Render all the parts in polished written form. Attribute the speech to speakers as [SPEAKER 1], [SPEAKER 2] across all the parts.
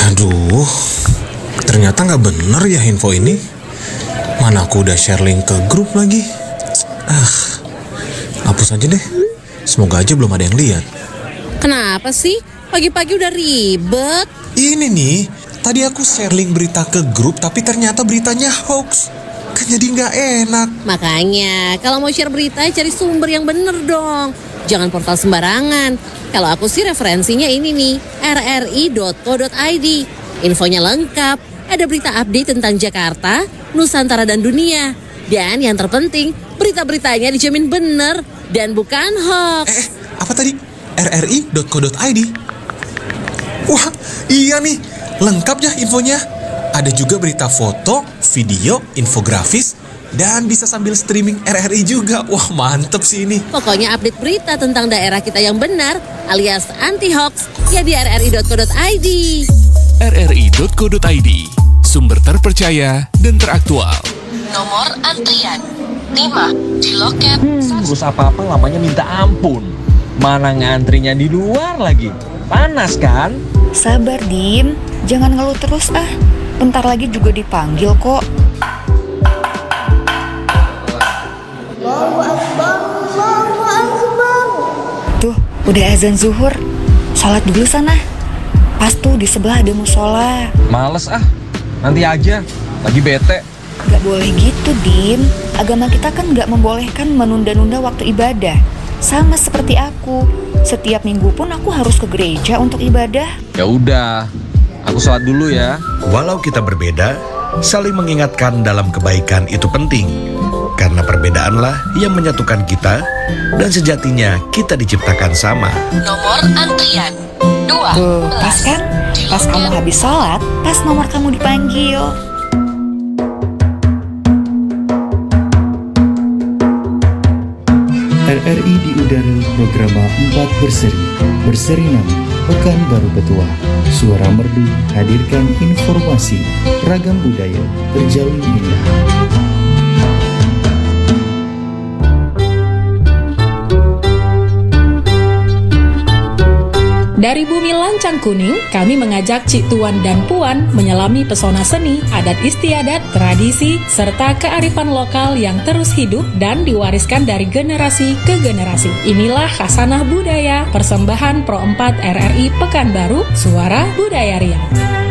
[SPEAKER 1] Aduh, ternyata nggak bener ya info ini. Mana aku udah share link ke grup lagi. Hapus aja deh. Semoga aja belum ada yang lihat.
[SPEAKER 2] Kenapa sih? Pagi-pagi udah ribet.
[SPEAKER 1] Ini nih, tadi aku share link berita ke grup tapi ternyata beritanya hoax. Kan jadi nggak enak.
[SPEAKER 2] Makanya, kalau mau share berita cari sumber yang bener dong. Jangan portal sembarangan. Kalau aku sih referensinya ini nih, rri.co.id. Infonya lengkap, ada berita update tentang Jakarta, Nusantara dan dunia. Dan yang terpenting, berita-beritanya dijamin bener dan bukan hoax.
[SPEAKER 1] Apa tadi? rri.co.id? Wah, iya nih, lengkap ya infonya. Ada juga berita foto, video, infografis, dan bisa sambil streaming RRI juga. Wah, mantep sih ini.
[SPEAKER 2] Pokoknya update berita tentang daerah kita yang benar alias anti-hoax ya di rri.co.id.
[SPEAKER 3] rri.co.id, sumber terpercaya dan teraktual.
[SPEAKER 4] Nomor antrian 5 di loket.
[SPEAKER 5] Urus apa-apa lamanya minta ampun. Mana ngantrinya di luar lagi. Panas kan?
[SPEAKER 6] Sabar, Dim. Jangan ngeluh terus ah. Bentar lagi juga dipanggil kok. Tuh, udah azan zuhur. Sholat dulu sana. Pas tuh di sebelah ada musola.
[SPEAKER 5] Males ah. Nanti aja. Lagi bete.
[SPEAKER 6] Gak boleh gitu, Dim. Agama kita kan gak membolehkan menunda-nunda waktu ibadah. Sama seperti aku. Setiap minggu pun aku harus ke gereja untuk ibadah.
[SPEAKER 5] Ya udah, aku sholat dulu ya.
[SPEAKER 7] Walau kita berbeda, saling mengingatkan dalam kebaikan itu penting. Karena perbedaanlah yang menyatukan kita, dan sejatinya kita diciptakan sama.
[SPEAKER 4] Nomor antrian 12.
[SPEAKER 6] Tuh, pas kan? Pas kamu habis sholat, pas nomor kamu dipanggil.
[SPEAKER 8] RRI di udara programa 4 berseri nama Pekan Baru Petua. Suara Merdu hadirkan informasi ragam budaya terjalin indah.
[SPEAKER 9] Dari bumi lancang kuning, kami mengajak Cik Tuan dan Puan menyelami pesona seni, adat istiadat, tradisi, serta kearifan lokal yang terus hidup dan diwariskan dari generasi ke generasi. Inilah Khasanah Budaya, persembahan Pro 4 RRI Pekanbaru, Suara Budaya Riau.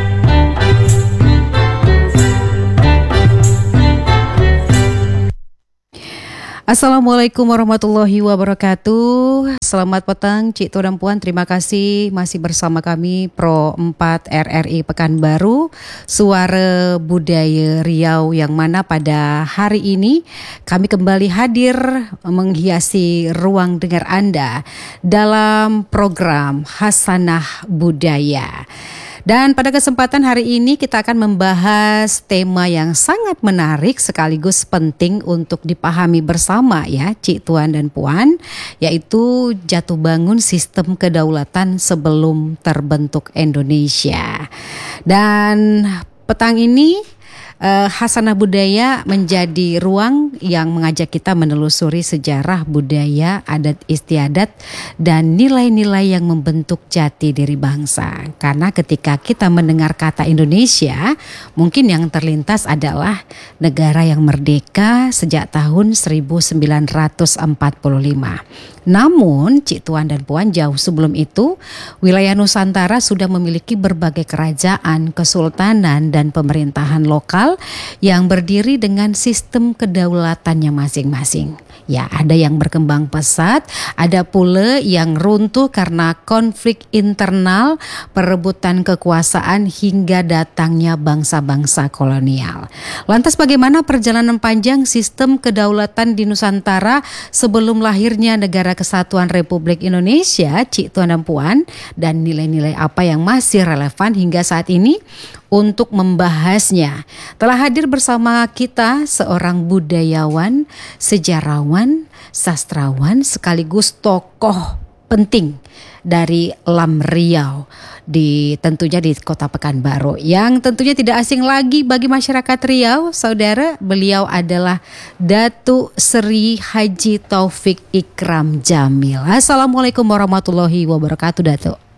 [SPEAKER 10] Assalamualaikum warahmatullahi wabarakatuh. Selamat petang Cik Tu dan Puan. Terima kasih masih bersama kami Pro 4 RRI Pekanbaru, Suara Budaya Riau, yang mana pada hari ini kami kembali hadir menghiasi ruang dengar Anda dalam program Khasanah Budaya. Dan pada kesempatan hari ini kita akan membahas tema yang sangat menarik sekaligus penting untuk dipahami bersama ya Cik Tuan dan Puan, yaitu jatuh bangun sistem kedaulatan sebelum terbentuk Indonesia. Dan petang ini Khasanah Budaya menjadi ruang yang mengajak kita menelusuri sejarah budaya, adat istiadat, dan nilai-nilai yang membentuk jati diri bangsa. Karena ketika kita mendengar kata Indonesia, mungkin yang terlintas adalah negara yang merdeka sejak tahun 1945. Namun, Cik Tuan dan Puan, jauh sebelum itu, wilayah Nusantara sudah memiliki berbagai kerajaan, kesultanan, dan pemerintahan lokal yang berdiri dengan sistem kedaulatannya masing-masing. Ya, ada yang berkembang pesat, ada pula yang runtuh karena konflik internal, perebutan kekuasaan hingga datangnya bangsa-bangsa kolonial. Lantas bagaimana perjalanan panjang sistem kedaulatan di Nusantara sebelum lahirnya Negara Kesatuan Republik Indonesia, Cik Tuan dan Puan, dan nilai-nilai apa yang masih relevan hingga saat ini? Untuk membahasnya telah hadir bersama kita seorang budayawan, sejarawan, sastrawan, sekaligus tokoh penting dari Lam Riau tentunya di Kota Pekanbaru, yang tentunya tidak asing lagi bagi masyarakat Riau. Saudara, beliau adalah Datuk Seri Haji Taufik Ikram Jamil. Assalamualaikum warahmatullahi wabarakatuh, Datuk.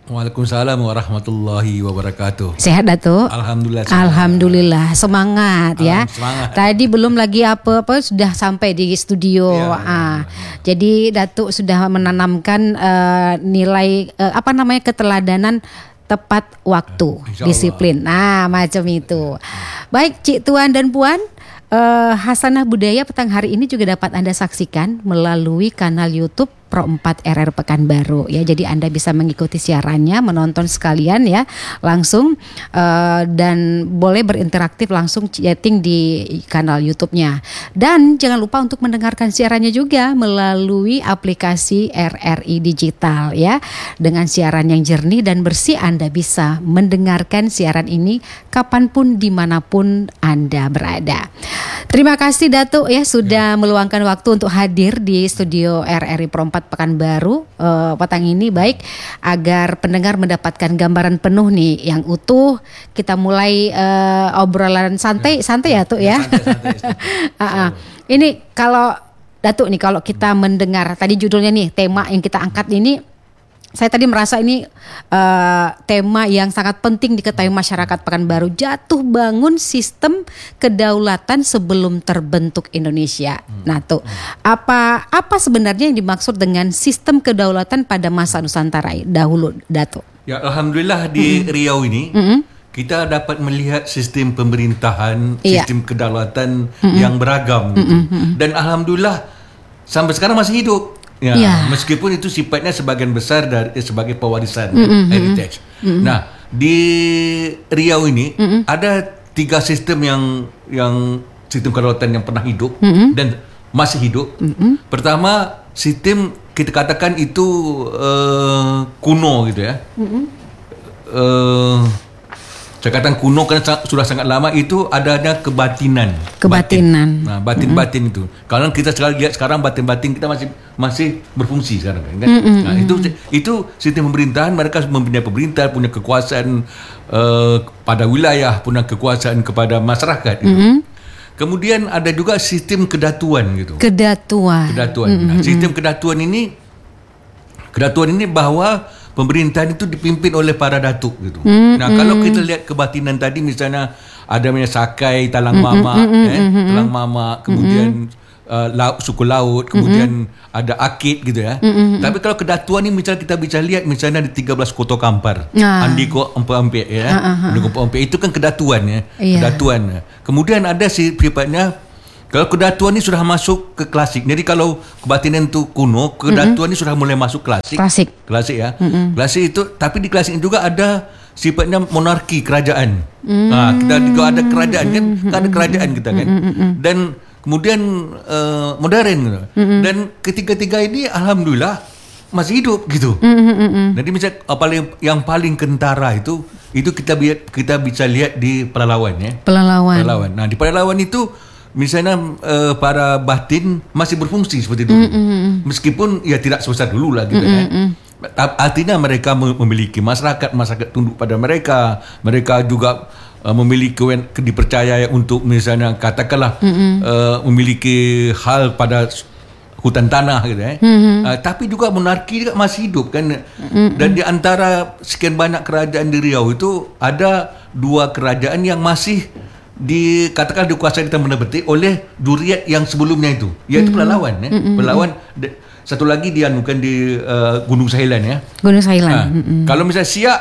[SPEAKER 11] Waalaikumsalam warahmatullahi wabarakatuh.
[SPEAKER 10] Sehat Datuk?
[SPEAKER 11] Alhamdulillah.
[SPEAKER 10] Alhamdulillah, semangat ya.
[SPEAKER 11] Semangat.
[SPEAKER 10] Tadi belum lagi apa-apa sudah sampai di studio. Jadi Datuk sudah menanamkan nilai keteladanan tepat waktu, disiplin. Nah, macam itu. Baik, Cik Tuan dan Puan, Hasanah Budaya petang hari ini juga dapat Anda saksikan melalui kanal YouTube Pro 4 RR Pekanbaru ya. Jadi Anda bisa mengikuti siarannya, menonton sekalian ya langsung dan boleh berinteraktif langsung chatting di kanal YouTube-nya. Dan jangan lupa untuk mendengarkan siarannya juga melalui aplikasi RRI Digital ya. Dengan siaran yang jernih dan bersih Anda bisa mendengarkan siaran ini kapanpun dimanapun Anda berada. Terima kasih Datuk ya sudah meluangkan waktu untuk hadir di studio RRI Pro 4 Pekanbaru petang ini, baik agar pendengar mendapatkan gambaran penuh nih yang utuh. Kita mulai obrolan santai ya Tuh ya. Santai. Ini kalau Datuk nih, kalau kita mendengar tadi judulnya nih, tema yang kita angkat ini, saya tadi merasa ini tema yang sangat penting diketahui masyarakat Pekanbaru. Jatuh bangun sistem kedaulatan sebelum terbentuk Indonesia. Nah tuh, apa sebenarnya yang dimaksud dengan sistem kedaulatan pada masa Nusantara dahulu, Datuk?
[SPEAKER 11] Ya, alhamdulillah di Riau ini kita dapat melihat sistem pemerintahan, sistem kedaulatan yang beragam gitu. Dan alhamdulillah sampai sekarang masih hidup. Ya, meskipun itu sifatnya sebagian besar dari sebagai pewarisan heritage. Nah, di Riau ini ada 3 sistem yang sistem kedaulatan yang pernah hidup dan masih hidup. Pertama, sistem kita katakan itu kuno gitu ya. Saya katakan kuno karena sudah sangat lama, itu adanya kebatinan. Nah, batin-batin itu. Kalau kita lihat sekarang batin-batin kita masih berfungsi sekarang kan. Nah, itu sistem pemerintahan, mereka mempunyai pemerintah, punya kekuasaan pada wilayah, punya kekuasaan kepada masyarakat gitu. Kemudian ada juga sistem kedatuan gitu. Kedatuan. Nah, sistem kedatuan ini bahwa pemerintahan itu dipimpin oleh para datuk gitu. Nah, kalau kita lihat kebatinan tadi, misalnya ada Sakai, Talang Mama, kemudian suku laut, kemudian ada Akit gitu ya. Tapi kalau kedatuan ini misalnya kita bisa lihat misalnya di 13 Koto Kampar, Andiko Empe ya. Andiko Empe itu kan kedatuan ya. Kedatuan. Kemudian ada sifatnya, kalau kedatuan ini sudah masuk ke klasik. Jadi kalau kebatinan itu kuno, kedatuan ini sudah mulai masuk klasik. Klasik ya. Klasik itu, tapi di klasik juga ada sifatnya monarki, kerajaan. Nah, kita juga ada kerajaan kan, ada kerajaan kita kan. Dan kemudian modern gitu. Dan ketiga-tiga ini alhamdulillah masih hidup gitu. Jadi misalnya yang paling kentara itu kita bisa lihat di Pelalawan ya. Pelalawan. Nah, di Pelalawan itu misalnya para batin masih berfungsi seperti dulu, meskipun ya tidak sebesar dulu lah gitu kan. Artinya mereka memiliki masyarakat tunduk pada mereka juga memiliki dipercaya untuk misalnya katakanlah memiliki hal pada hutan tanah gitu ya. Tapi juga monarki juga masih hidup kan. Dan di antara sekian banyak kerajaan di Riau itu ada 2 kerajaan yang masih dikatakan dikuasai kita benar-benar oleh Duriat yang sebelumnya itu, yaitu Pelalawan ya. Pelalawan, satu lagi dia bukan di Gunung Sahilan ya. Gunung Sahilan. Kalau misalnya Siak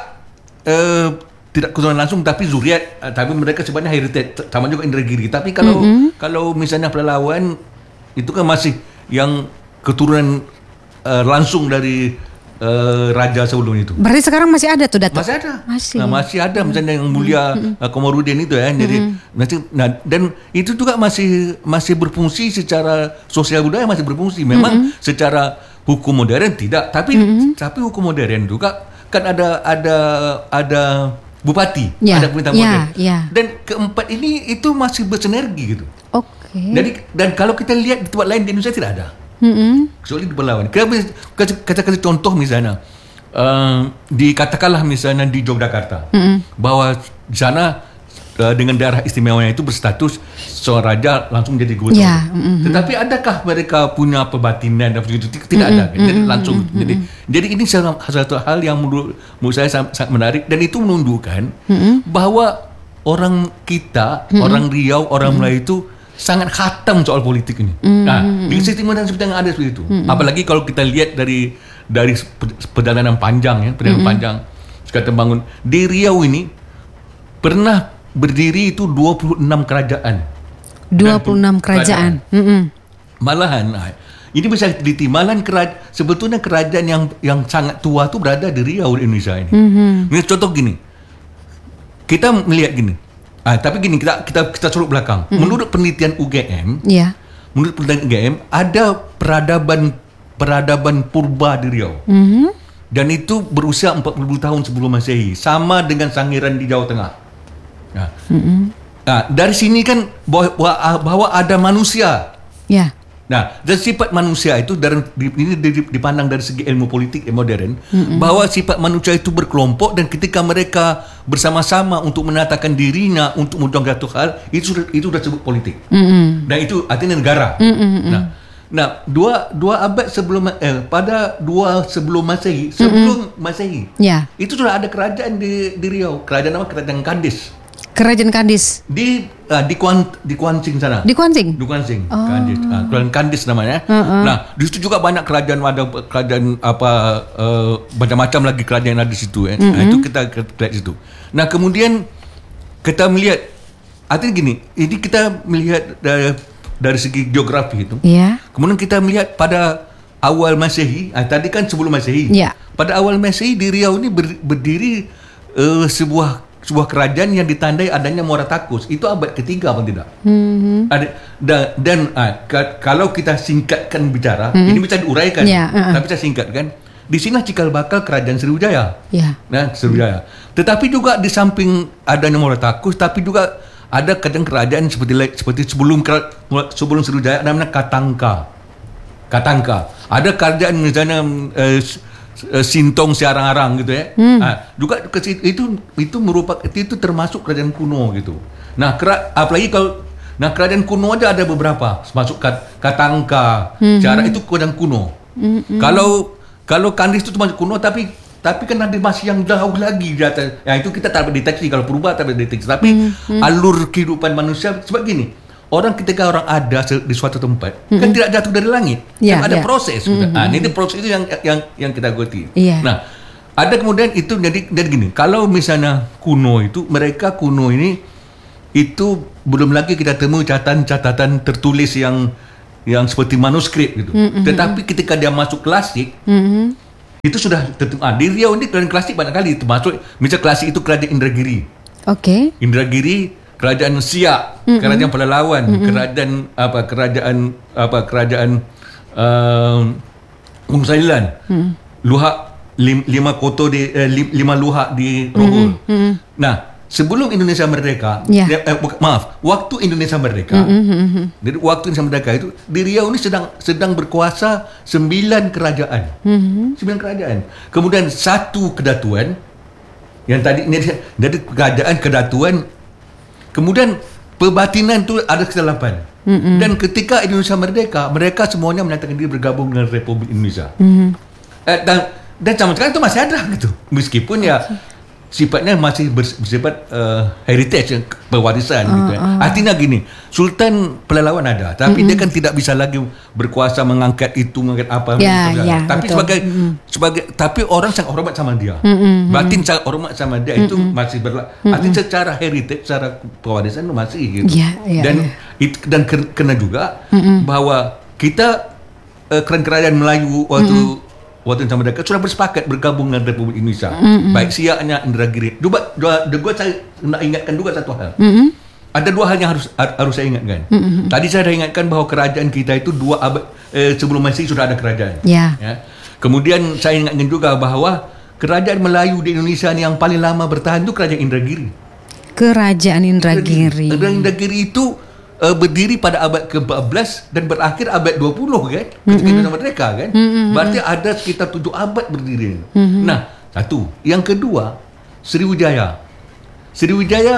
[SPEAKER 11] tidak keturunan langsung tapi Duriat, tapi mereka sebenarnya heritage sama juga Indragiri. Tapi kalau misalnya Pelalawan itu kan masih yang keturunan langsung dari raja sebelum itu. Berarti sekarang masih ada tuh, Datuk? Masih ada. Masih ada misalnya yang mulia Komarudin itu ya. Jadi dan itu juga masih berfungsi secara sosial budaya, masih berfungsi. Memang secara hukum modern tidak, tapi hukum modern juga kan ada bupati, ada pemerintah modern. Dan keempat ini itu masih bersinergi gitu. Jadi dan kalau kita lihat di tempat lain di Indonesia tidak ada. Kecuali di Pelalawan. Kita kasih contoh misalnya dikatakanlah misalnya di Yogyakarta bahwa di sana dengan daerah istimewanya itu berstatus seorang raja langsung jadi gubernur.
[SPEAKER 10] Ya,
[SPEAKER 11] Tetapi adakah mereka punya perbatinan dan begitu? Tidak ada. Kan? Jadi langsung. Jadi ini satu hal yang menurut saya sangat menarik, dan itu menunjukkan bahwa orang kita, orang Riau, orang Melayu itu sangat khatam soal politik ini. Nah, di sistem dan seperti yang ada seperti itu. Apalagi kalau kita lihat dari perjalanan panjang panjang sekarang bangun di Riau ini pernah berdiri itu 26 kerajaan.
[SPEAKER 10] 26 kerajaan.
[SPEAKER 11] Malahan ini bisa diteliti, malahan sebetulnya kerajaan yang sangat tua tu berada di Riau di Indonesia ini. Ini contoh gini. Kita melihat gini. Tapi gini, kita suruh belakang. Menurut penelitian UGM, ada peradaban purba di Riau. Dan itu berusia 40 tahun sebelum Masehi, sama dengan Sangiran di Jawa Tengah. Dari sini kan bahwa ada manusia.
[SPEAKER 10] Ya.
[SPEAKER 11] Nah, dan sifat manusia itu ini dipandang dari segi ilmu politik yang modern, bahwa sifat manusia itu berkelompok, dan ketika mereka bersama-sama untuk menatakan dirinya untuk menjangkau satu hal, itu sudah disebut politik. Dan itu artinya negara. Nah, dua abad sebelum sebelum Masehi, itu sudah ada kerajaan di Riau. Kerajaan nama Kerajaan Kandis.
[SPEAKER 10] Kerajaan Kandis
[SPEAKER 11] di Kuansing sana.
[SPEAKER 10] Di Kuansing.
[SPEAKER 11] Kandis. Kerajaan Kandis namanya. Nah, di situ juga banyak kerajaan, ada kerajaan macam-macam lagi kerajaan yang ada di situ. Nah, itu kita lihat situ. Nah, kemudian kita melihat, artinya gini, ini kita melihat dari segi geografi itu. Kemudian kita melihat pada awal Masehi, tadi kan sebelum Masehi. Pada awal Masehi di Riau ini berdiri sebuah kerajaan yang ditandai adanya Muaratakus. Itu abad ketiga apa tidak? Kalau kita singkatkan bicara, ini bisa diuraikan, tapi saya singkatkan. Di sini cikal bakal kerajaan Sriwijaya. Nah, Sriwijaya. Tetapi juga di samping adanya Muaratakus, tapi juga ada kerajaan seperti sebelum Sriwijaya, namanya Katangka. Ada kerajaan misalnya Sintong Siarang-arang gitu ya. Juga itu merupakan itu termasuk kerajaan kuno gitu. Nah, apalagi kalau kerajaan kuno ada beberapa, masuk Katangka, cara itu kerajaan kuno. Kalau Kandis itu termasuk kuno, tapi kan ada masih yang jauh lagi di atas. Ya, itu kita tak berdeteksi. Kalau purba tak berdeteksi. Tapi alur kehidupan manusia sebab gini. Ketika orang ada di suatu tempat, kan tidak jatuh dari langit. Kan ada proses. Ini proses itu yang kita ikuti. Nah, ada kemudian itu jadi gini. Kalau misalnya kuno ini itu belum lagi kita temui catatan tertulis yang seperti manuskrip gitu. Tetapi ketika dia masuk klasik, itu sudah di Riau ini kerajaan klasik banyak kali termasuk. Misalnya klasik itu kerajaan Indragiri. Indragiri, kerajaan Siak, kerajaan Pelalawan, kerajaan Salilan, Luhak, 5 luhak di Rohul. Nah, sebelum Indonesia merdeka, waktu Indonesia merdeka, jadi waktu Indonesia merdeka itu di Riau ini sedang berkuasa 9 kerajaan, 9 kerajaan. Kemudian 1 kedatuan, yang tadi ini jadi kedatuan. Kemudian perbatinan itu ada ke-8. Dan ketika Indonesia merdeka, mereka semuanya menyatakan diri bergabung dengan Republik Indonesia. Dan sampai sekarang itu masih ada gitu. Meskipun sifatnya masih bersifat heritage, pewarisan gitu ya. Artinya gini, Sultan Pelalawan ada, tapi dia kan tidak bisa lagi berkuasa mengangkat apa. Tapi tapi orang sangat hormat sama dia. Batin sangat hormat sama dia, itu masih artinya secara heritage, secara pewarisan itu masih gitu. Dan kena juga bahwa kita kerajaan Melayu waktu Indonesia merdeka sudah bersepakat bergabung dengan Republik Indonesia. Baik Siaknya, Indragiri. Saya nak ingatkan juga satu hal. Ada 2 hal yang harus saya ingatkan. Tadi saya dah ingatkan bahawa kerajaan kita itu 2 abad sebelum Masehi sudah ada kerajaan. Kemudian saya ingatkan juga bahawa kerajaan Melayu di Indonesia yang paling lama bertahan itu kerajaan Indragiri.
[SPEAKER 10] Kerajaan Indragiri.
[SPEAKER 11] Kerajaan Indragiri itu berdiri pada abad ke-14 dan berakhir abad 20 kan, ketika Indonesia merdeka kan. Berarti ada sekitar 7 abad berdiri. Nah, satu. Yang kedua, Sriwijaya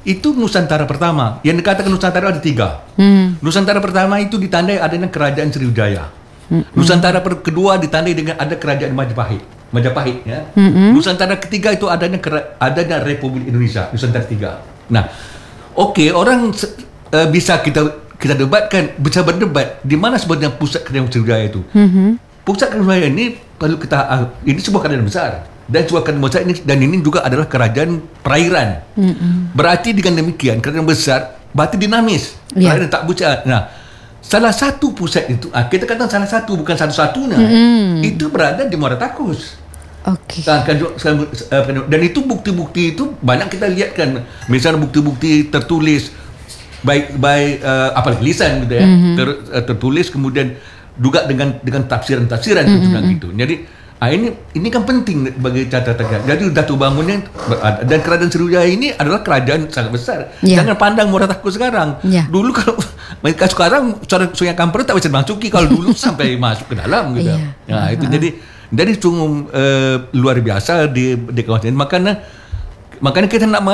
[SPEAKER 11] itu Nusantara pertama. Yang dikatakan Nusantara ada 3. Nusantara pertama itu ditandai adanya kerajaan Sriwijaya. Nusantara kedua ditandai dengan ada kerajaan Majapahit ya. Nusantara ketiga itu adanya Republik Indonesia, Nusantara 3. Nah, orang bisa kita debatkan, bisa berdebat di mana sebenarnya pusat kerajaan Sriwijaya itu. Pusat kerajaan Sriwijaya ini perlu ini sebuah kerajaan besar. Dan sebuah kerajaan besar ini, dan ini juga adalah kerajaan perairan. Berarti dengan demikian kerajaan besar berarti dinamis, perairan tak pusat. Nah, salah satu pusat itu, kita katakan salah satu, bukan satu-satunya, itu berada di Muara Takus. Dan itu bukti-bukti itu banyak kita lihat kan, misalnya bukti-bukti tertulis baik apalagi lisan gitu ya, tertulis kemudian juga dengan tafsiran-tafsiran gitu. Jadi ini kan penting bagi catatan. Jadi Datu Bangunnya dan kerajaan Sriwijaya ini adalah kerajaan sangat besar. Jangan pandang Muara Takus sekarang. Dulu kalau mereka sekarang Sungai Kampret tak bisa dimasuki, kalau dulu sampai masuk ke dalam gitu. Nah, itu jadi sungguh luar biasa di kawasan ini. Makanya kita nak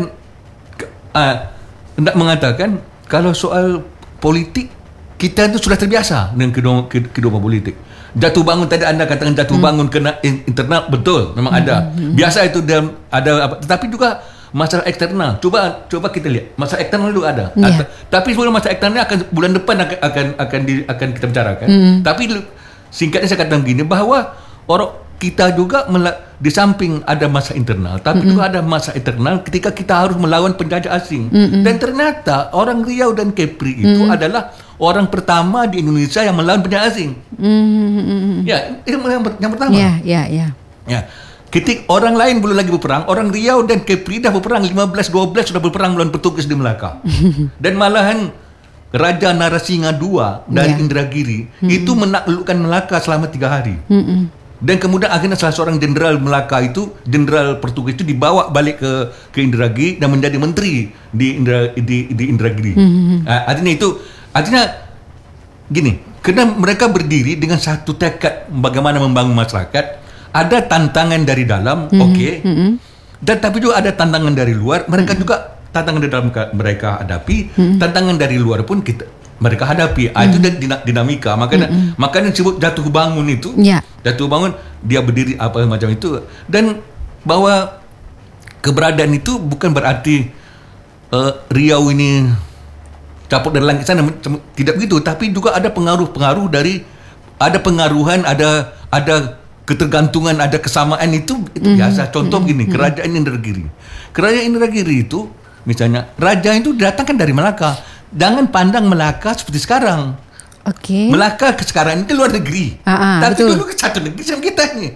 [SPEAKER 11] mengatakan kalau soal politik kita itu sudah terbiasa dengan kehidupan politik. Jatuh bangun tadi Anda katakan jatuh bangun kena internal, betul, memang ada. Biasa itu ada tetapi juga masalah eksternal. Coba kita lihat masalah eksternal itu ada. Tapi sebelum masalah eksternalnya bulan depan akan kita bicarakan. Tapi singkatnya saya katakan begini, bahwa kita juga di samping ada masa internal, tapi juga ada masa eksternal ketika kita harus melawan penjajah asing. Dan ternyata orang Riau dan Kepri itu adalah orang pertama di Indonesia yang melawan penjajah asing. Ya, itu yang pertama. Ya. Ketika orang lain belum lagi berperang, orang Riau dan Kepri dah berperang 15-12 sudah berperang melawan Portugis di Melaka. Dan malahan Raja Narasinga II dari Indragiri itu menaklukkan Melaka selama 3 hari. Dan kemudian akhirnya salah seorang jenderal Melaka itu, jenderal Portugis itu dibawa balik ke Indragiri dan menjadi menteri di Indragiri. Artinya gini, karena mereka berdiri dengan satu tekad bagaimana membangun masyarakat, ada tantangan dari dalam, dan tapi juga ada tantangan dari luar. Mereka juga tantangan dari dalam mereka hadapi, tantangan dari luar pun mereka hadapi. Itu dinamika. Makanya disebut jatuh bangun itu. Jatuh bangun, dia berdiri apa macam itu. Dan bahwa keberadaan itu bukan berarti Riau ini caput dari langit sana, tidak begitu. Tapi juga ada pengaruh-pengaruh ada pengaruhan, ada ketergantungan, ada kesamaan itu biasa. Contoh begini, kerajaan Indragiri. Kerajaan Indragiri itu misalnya raja itu datangkan dari Melaka. Jangan pandang Melaka seperti sekarang. Melaka sekarang ini luar negeri. Tapi dulu satu negeri sama kita nih.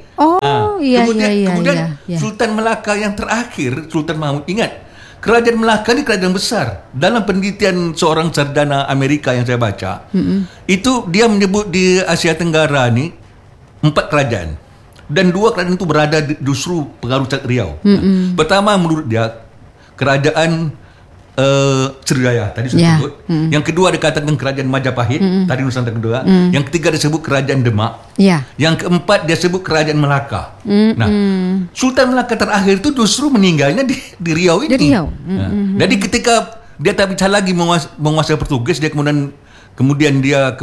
[SPEAKER 11] Kemudian Sultan Melaka yang terakhir, Sultan Mahmud, ingat, kerajaan Melaka ini kerajaan besar. Dalam penelitian seorang sarjana Amerika yang saya baca, itu dia menyebut di Asia Tenggara ni 4 kerajaan. Dan 2 kerajaan itu berada justru pengaruh Riau. Pertama menurut dia kerajaan Sriwijaya tadi saya sebut. Yang kedua dikatakan kerajaan Majapahit, tadi Nusantara kedua. Yang ketiga disebut kerajaan Demak. Yang keempat dia sebut kerajaan Melaka. Nah, Sultan Melaka terakhir itu justru meninggalnya di Riau ini. Jadi ketika dia tak bisa lagi menguasai Portugis, dia kemudian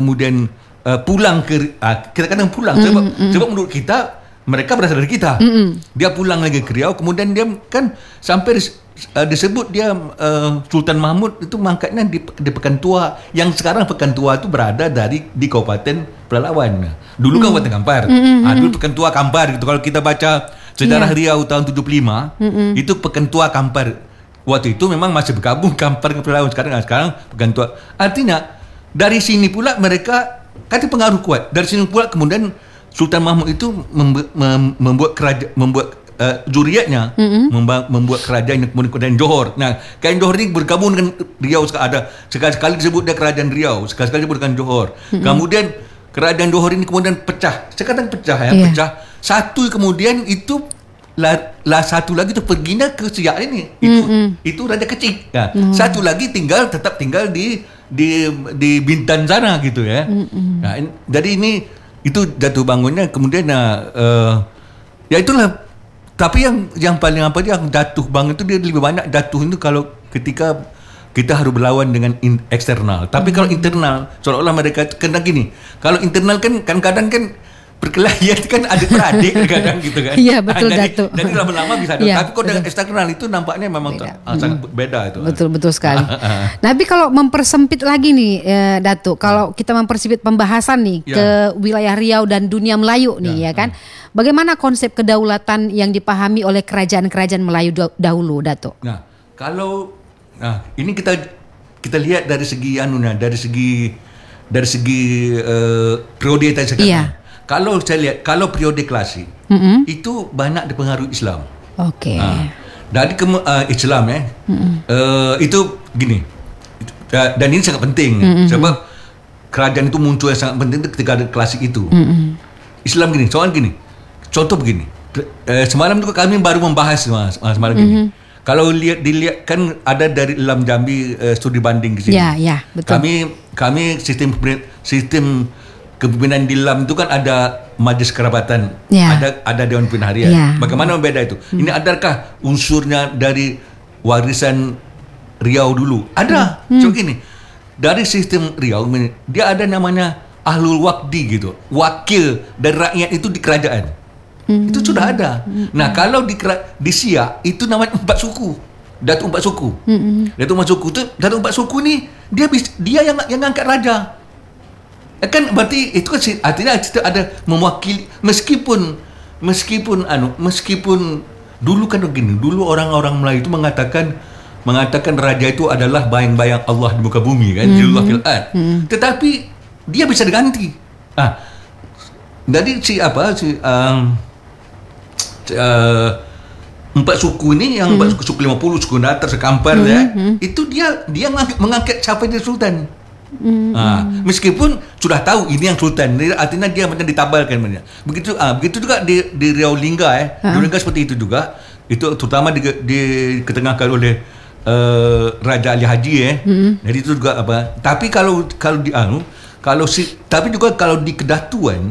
[SPEAKER 11] pulang kita kadang pulang sebab menurut kita mereka berasal dari kita. Dia pulang lagi ke Riau, kemudian dia kan sampai disebut dia Sultan Mahmud itu mangkatnya di Pekan Tua, yang sekarang Pekan Tua itu berada di Kabupaten Pelalawan. Dulu Kabupaten Kampar. Dulu Pekan Tua Kampar gitu. Kalau kita baca sejarah Riau tahun 75, itu Pekan Tua Kampar. Waktu itu memang masih bergabung Kampar ke Pelalawan, sekarang Pekan Tua. Artinya dari sini pula mereka kan pengaruh kuat. Dari sini pula kemudian Sultan Mahmud itu membuat zuriatnya membuat kerajaan yang kemudian kerajaan Johor. Nah, kerajaan Johor ini bergabung dengan Riau. Ada sekali-sekali disebut dia kerajaan Riau, sekali-sekali disebut dengan Johor. Kemudian kerajaan Johor ini kemudian pecah. Saya katakan pecah pecah. Satu kemudian itu satu lagi itu perginya ke Siak ini. Itu raja kecil. Nah, satu lagi tetap tinggal di Bintan sana gitu ya. Nah, jadi itu jatuh bangunnya kemudian ya itulah Tapi yang paling yang jatuh banget itu dia lebih banyak jatuh itu kalau ketika kita harus berlawan dengan eksternal. Tapi kalau internal, seolah-olah mereka kena gini. Kalau internal kan kadang-kadang kan perkelahian kan adik-beradik kadang gitu kan.
[SPEAKER 10] Iya, betul, Datuk.
[SPEAKER 11] Jadi lama-lama bisa ada.
[SPEAKER 10] Iya,
[SPEAKER 11] tapi kalau dengan eksternal itu nampaknya memang sangat beda itu.
[SPEAKER 10] Betul sekali. Tapi kalau mempersempit lagi nih, Datuk, kalau kita mempersempit pembahasan nih ke wilayah Riau dan dunia Melayu nih, ya kan? Bagaimana konsep kedaulatan yang dipahami oleh kerajaan-kerajaan Melayu dahulu, Datuk?
[SPEAKER 11] Nah, ini kita lihat dari segi dari segi periode tadi sekarang. Iya. Kalau saya lihat, kalau periode klasik itu banyak dipengaruhi Islam.
[SPEAKER 10] Oke.
[SPEAKER 11] Dari Islam itu gini. Dan ini sangat penting sebab kerajaan itu muncul yang sangat penting ketika ada klasik itu. Islam gini, soal gini. Contoh begini. Semalam juga kami baru membahas semalam gini. Kalau dilihat kan ada dari Ilam Jambi studi banding di sini.
[SPEAKER 10] Ya, betul.
[SPEAKER 11] Kami sistem kepemimpinan di Ilam itu kan ada majlis kerabatan, ada dewan pimpinan harian. Bagaimana membeda itu? Ini adakah unsurnya dari warisan Riau dulu? Ada. So gini, dari sistem Riau dia ada namanya Ahlul Waqdi gitu. Wakil dari rakyat itu di kerajaan. Itu sudah ada. Nah, kalau di Siak itu namanya 4 suku. Datuk 4 suku. Datuk 4 suku tu, Datuk 4 suku ni dia yang angkat raja. Kan berarti itu kan artinya ada mewakili meskipun dulu kan begini. Dulu orang-orang Melayu itu mengatakan raja itu adalah bayang-bayang Allah di muka bumi kan, Zilullah fil ard. Tetapi dia bisa diganti. Jadi empat suku ini yang suku 50, suku Natar, Sekampar itu dia mengangkat siapa jadi sultan. Meskipun sudah tahu ini yang sultan, artinya dia macam ditabalkan begitu juga di Riau Lingga Riau Lingga seperti itu juga. Itu terutama diketengahkan oleh Raja Ali Haji Jadi itu juga tapi tapi juga kalau di kedatuan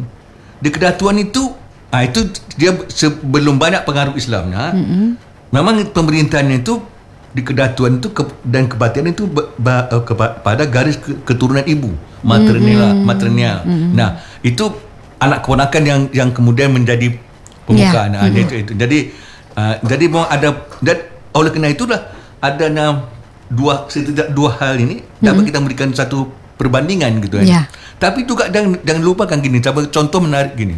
[SPEAKER 11] itu itu dia sebelum banyak pengaruh Islamnya, memang pemerintahannya itu di kedatuan itu dan kebatinan itu pada garis keturunan ibu matrinial. Nah, itu anak keponakan yang kemudian menjadi pemuka. Itu. Jadi mau ada dan oleh karena itulah ada dua hal ini dapat kita memberikan satu perbandingan gitu kan. Tapi juga jangan lupakan gini, contoh menarik gini.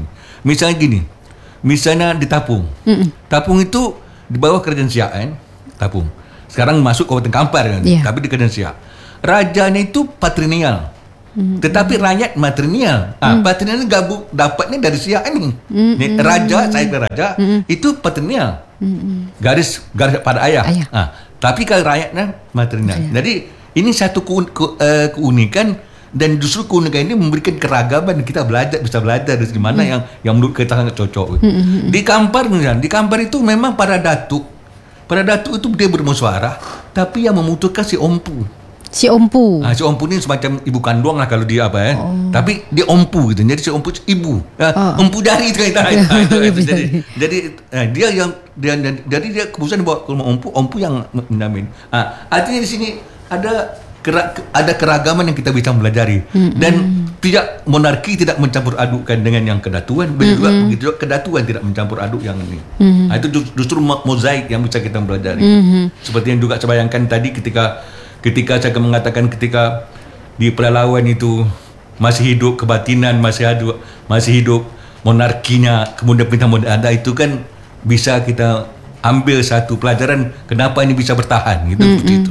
[SPEAKER 11] Misalnya di Tapung. Tapung itu di bawah kerajaan Siak Tapung. Sekarang masuk Kabupaten Kampar kan, tapi di kerajaan Siak. Rajanya itu patrinial. Tetapi rakyat matrinial. Patrinial dapatnya dari Siak ini. Raja, saya ke raja, itu patrinial. Garis pada ayah. Tapi kalau rakyatnya matrinial. Jadi ini satu keunikan. Dan justru keunikan ini memberikan keragaman, kita bisa belajar dari mana yang menurut kita sangat cocok. Di Kampar itu memang para datuk itu dia bermusyawarah, tapi yang memutuskan si Ompu. Si Ompu ini semacam ibu kandung lah kalau dia tapi dia Ompu gitu. Jadi si Ompu ibu. Ompu dari itu kita. Jadi dia keputusan bawa ke rumah Ompu yang menjamin. Artinya di sini ada keragaman yang kita bisa pelajari dan tidak monarki tidak mencampur adukkan dengan yang kedatuan, begitu juga kedatuan tidak mencampur aduk yang ini. Itu justru mozaik yang bisa kita pelajari. Seperti yang juga saya bayangkan tadi ketika saya mengatakan ketika di Pelalawan itu masih hidup kebatinan, masih hidup monarkinya, kemudian pindah ada itu kan bisa kita ambil satu pelajaran kenapa ini bisa bertahan gitu itu.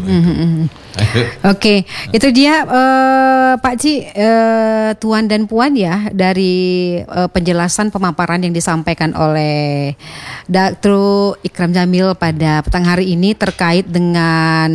[SPEAKER 10] Oke, itu dia Pak Ci, Tuan dan Puan ya dari penjelasan pemaparan yang disampaikan oleh Dr. Ikram Jamil pada petang hari ini terkait dengan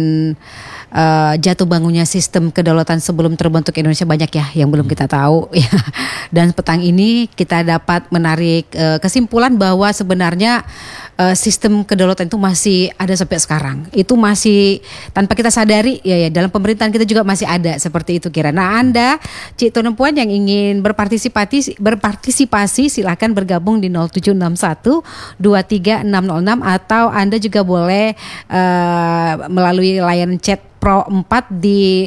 [SPEAKER 10] jatuh bangunnya sistem kedaulatan sebelum terbentuk Indonesia. Banyak ya yang belum kita tahu ya. Dan petang ini kita dapat menarik kesimpulan bahwa sebenarnya sistem kedaulatan itu masih ada sampai sekarang. Itu masih tanpa kita sadari ya dalam pemerintahan kita juga masih ada seperti itu kira. Nah, Anda Cik Tuan dan Puan yang ingin berpartisipasi silakan bergabung di 0761 23606 atau Anda juga boleh melalui layanan chat Pro 4 di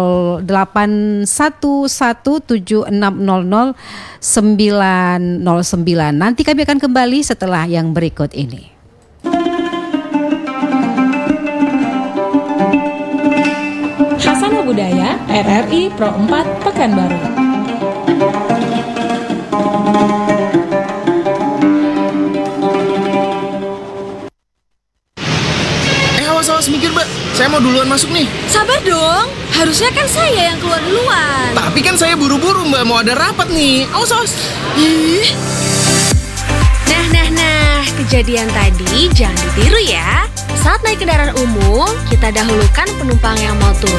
[SPEAKER 10] 0817600909. Nanti kami akan kembali setelah yang berikut ini.
[SPEAKER 9] Khasanah Budaya RRI Pro 4 Pekanbaru.
[SPEAKER 12] Awas mikir, Mbak. Saya mau duluan masuk nih.
[SPEAKER 13] Sabar dong. Harusnya kan saya yang keluar duluan.
[SPEAKER 12] Tapi kan saya buru-buru, Mbak. Mau ada rapat nih. Awas.
[SPEAKER 13] Ih. Nah. Kejadian tadi jangan ditiru ya. Saat naik kendaraan umum, kita dahulukan penumpang yang mau turun